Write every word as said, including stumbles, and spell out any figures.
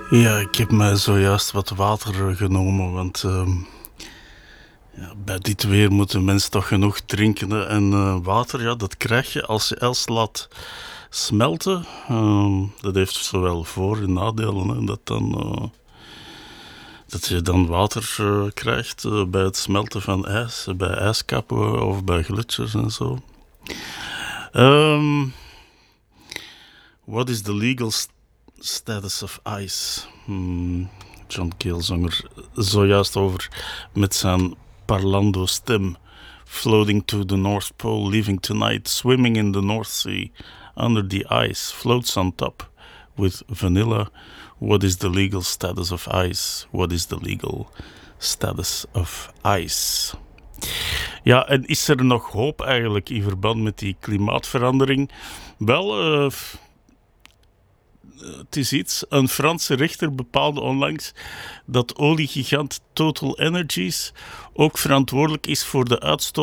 Ja, ik heb mij zojuist wat water genomen, want uh, ja, bij dit weer moeten mensen toch genoeg drinken. Hè? En uh, water, ja, dat krijg je als je ijs laat smelten. Uh, dat heeft zowel voor- en nadelen. Hè? Dat, dan, uh, dat je dan water uh, krijgt uh, bij het smelten van ijs, bij ijskappen of bij gletsjers en zo. Um, what is the legal st- status of ice? Hmm, John Cale zong er zojuist over met zijn parlando stem. Floating to the North Pole, leaving tonight, swimming in the North Sea, under the ice, floats on top with vanilla. What is the legal status of ice? What is the legal status of ice? Ja, en is er nog hoop eigenlijk in verband met die klimaatverandering? Wel, uh, het is iets. Een Franse rechter bepaalde onlangs dat oliegigant Total Energies ook verantwoordelijk is voor de uitstoot